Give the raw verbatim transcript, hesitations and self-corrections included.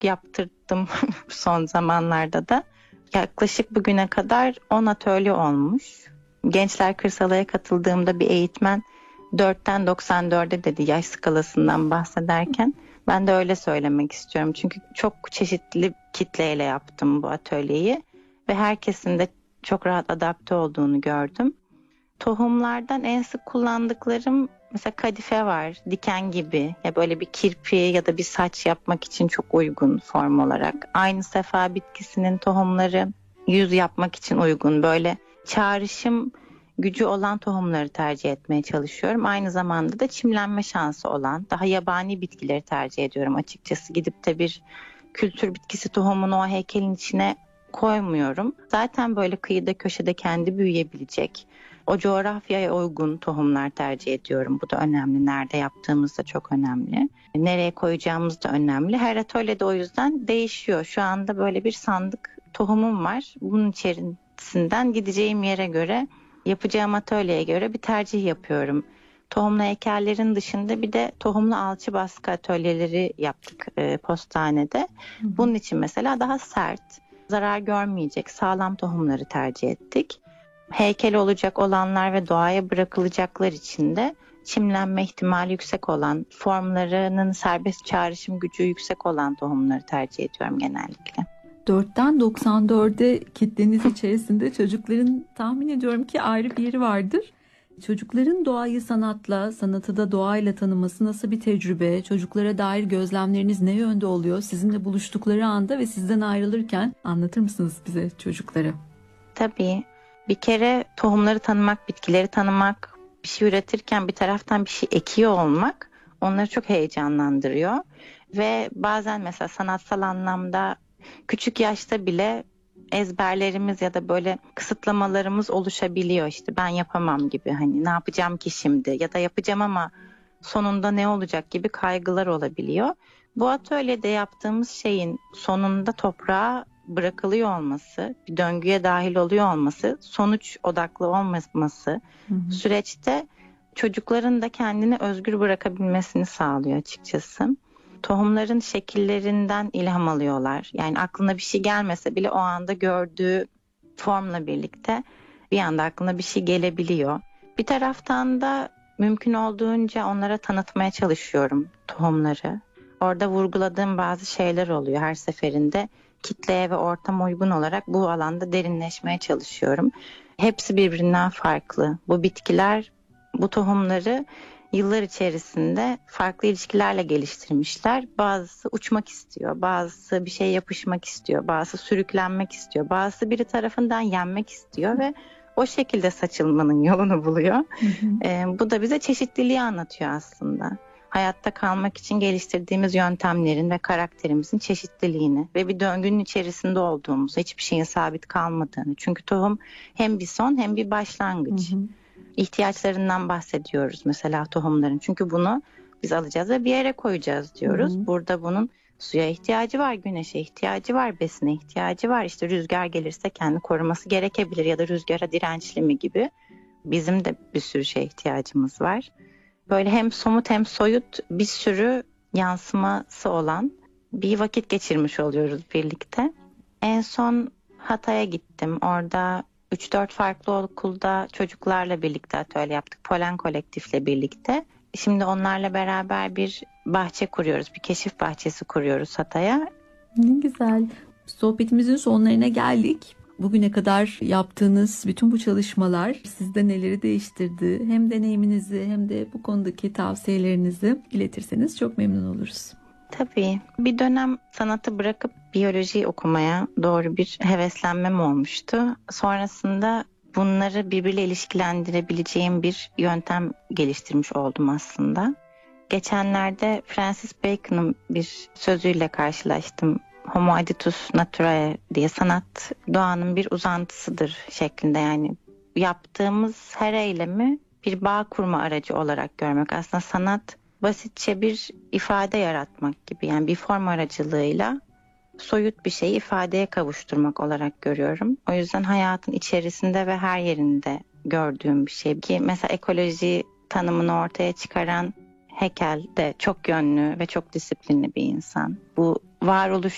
yaptırdım son zamanlarda da. Yaklaşık bugüne kadar on atölye olmuş. Gençler Kırsalı'ya katıldığımda bir eğitmen dörtten doksan dörde dedi yaş skalasından bahsederken. Ben de öyle söylemek istiyorum. Çünkü çok çeşitli kitleyle yaptım bu atölyeyi. Ve herkesin de çok rahat adapte olduğunu gördüm. Tohumlardan en sık kullandıklarım mesela kadife var, diken gibi. Ya böyle bir kirpi ya da bir saç yapmak için çok uygun form olarak. Aynı sefa bitkisinin tohumları yüz yapmak için uygun. Böyle çağrışım gücü olan tohumları tercih etmeye çalışıyorum. Aynı zamanda da çimlenme şansı olan daha yabani bitkileri tercih ediyorum açıkçası. Gidip de bir kültür bitkisi tohumunu o heykelin içine koymuyorum. Zaten böyle kıyıda köşede kendi büyüyebilecek, o coğrafyaya uygun tohumlar tercih ediyorum. Bu da önemli. Nerede yaptığımız da çok önemli. Nereye koyacağımız da önemli. Her atölyede o yüzden değişiyor. Şu anda böyle bir sandık tohumum var. Bunun içerisinden gideceğim yere göre, yapacağım atölyeye göre bir tercih yapıyorum. Tohumlu heykellerin dışında bir de tohumlu alçı baskı atölyeleri yaptık e, postanede. Bunun için mesela daha sert, zarar görmeyecek sağlam tohumları tercih ettik. Heykel olacak olanlar ve doğaya bırakılacaklar için de çimlenme ihtimali yüksek olan, formlarının serbest çağrışım gücü yüksek olan tohumları tercih ediyorum genellikle. dörtten doksan dörde kitleniz içerisinde çocukların tahmin ediyorum ki ayrı bir yeri vardır. Çocukların doğayı sanatla, sanatı da doğayla tanıması nasıl bir tecrübe? Çocuklara dair gözlemleriniz ne yönde oluyor? Sizinle buluştukları anda ve sizden ayrılırken anlatır mısınız bize çocukları? Tabii. Bir kere tohumları tanımak, bitkileri tanımak, bir şey üretirken bir taraftan bir şey ekiyor olmak onları çok heyecanlandırıyor. Ve bazen mesela sanatsal anlamda küçük yaşta bile ezberlerimiz ya da böyle kısıtlamalarımız oluşabiliyor. İşte ben yapamam gibi, hani ne yapacağım ki şimdi ya da yapacağım ama sonunda ne olacak gibi kaygılar olabiliyor. Bu atölyede yaptığımız şeyin sonunda toprağa bırakılıyor olması, bir döngüye dahil oluyor olması, sonuç odaklı olmaması hı hı. süreçte çocukların da kendini özgür bırakabilmesini sağlıyor açıkçası. Tohumların şekillerinden ilham alıyorlar. Yani aklına bir şey gelmese bile o anda gördüğü formla birlikte bir anda aklına bir şey gelebiliyor. Bir taraftan da mümkün olduğunca onlara tanıtmaya çalışıyorum tohumları. Orada vurguladığım bazı şeyler oluyor her seferinde. Kitleye ve ortama uygun olarak bu alanda derinleşmeye çalışıyorum. Hepsi birbirinden farklı. Bu bitkiler bu tohumları yıllar içerisinde farklı ilişkilerle geliştirmişler. Bazısı uçmak istiyor, bazısı bir şey yapışmak istiyor, bazısı sürüklenmek istiyor, bazısı biri tarafından yenmek istiyor ve o şekilde saçılmanın yolunu buluyor. Hı hı. Ee, bu da bize çeşitliliği anlatıyor aslında. Hayatta kalmak için geliştirdiğimiz yöntemlerin ve karakterimizin çeşitliliğini ve bir döngünün içerisinde olduğumuzu, hiçbir şeyin sabit kalmadığını. Çünkü tohum hem bir son hem bir başlangıç. Hı hı. İhtiyaçlarından bahsediyoruz mesela tohumların. Çünkü bunu biz alacağız ve bir yere koyacağız diyoruz. Hı hı. Burada bunun suya ihtiyacı var, güneşe ihtiyacı var, besine ihtiyacı var. İşte rüzgar gelirse kendi koruması gerekebilir ya da rüzgara dirençli mi gibi. Bizim de bir sürü şeye ihtiyacımız var. Böyle hem somut hem soyut bir sürü yansıması olan bir vakit geçirmiş oluyoruz birlikte. En son Hatay'a gittim. Orada üç dört farklı okulda çocuklarla birlikte atölye yaptık. Polen Kolektif'le birlikte. Şimdi onlarla beraber bir bahçe kuruyoruz. Bir keşif bahçesi kuruyoruz Hatay'a. Ne güzel. Sohbetimizin sonlarına geldik. Bugüne kadar yaptığınız bütün bu çalışmalar sizde neleri değiştirdi? Hem deneyiminizi hem de bu konudaki tavsiyelerinizi iletirseniz çok memnun oluruz. Tabii. Bir dönem sanatı bırakıp biyoloji okumaya doğru bir heveslenmem olmuştu. Sonrasında bunları birbiriyle ilişkilendirebileceğim bir yöntem geliştirmiş oldum aslında. Geçenlerde Francis Bacon'ın bir sözüyle karşılaştım. Homo aditus naturae diye, sanat doğanın bir uzantısıdır şeklinde, yani yaptığımız her eylemi bir bağ kurma aracı olarak görmek. Aslında sanat basitçe bir ifade yaratmak gibi, yani bir form aracılığıyla soyut bir şeyi ifadeye kavuşturmak olarak görüyorum. O yüzden hayatın içerisinde ve her yerinde gördüğüm bir şey ki mesela ekoloji tanımını ortaya çıkaran Haeckel de çok yönlü ve çok disiplinli bir insan. Bu varoluş